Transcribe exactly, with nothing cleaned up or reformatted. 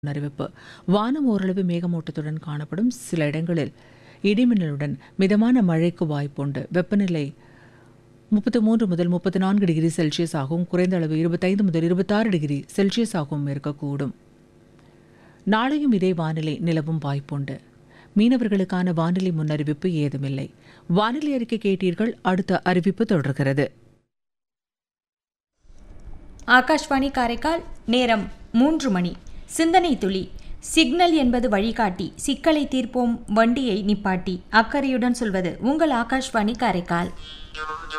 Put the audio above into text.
அறிவிப்பு. வானம் ஓரளவு மேகமூட்டத்துடன் காணப்படும். சில இடங்களில் இடிமின்னலுடன் மிதமான மழைக்கு வாய்ப்புண்டு. வெப்பநிலை முப்பத்தி மூன்று முதல் முப்பத்தி நான்கு டிகிரி செல்சியஸ் ஆகவும் குறைந்த அளவு இருபத்தைந்து முதல் இருபத்தாறு டிகிரி செல்சியஸ் ஆகவும் இருக்கக்கூடும். நாளையும் இதே வானிலை நிலவும் வாய்ப்புண்டு. மீனவர்களுக்கான வானிலை முன்னறிவிப்பு ஏதுமில்லை. வானிலை அறிக்கை கேட்டீர்கள். அடுத்த அறிவிப்பு தொடர்கிறது. ஆகாஷ்வாணி காரைக்கால். நேரம் மூன்று மணி. சிந்தனை துளி. சிக்னல் என்பது வழிகாட்டி. சிக்கலை தீர்ப்போம், வண்டியை நிப்பாட்டி. அக்கறையுடன் சொல்வது உங்கள் ஆகாஷ்வாணி காரைக்கால்.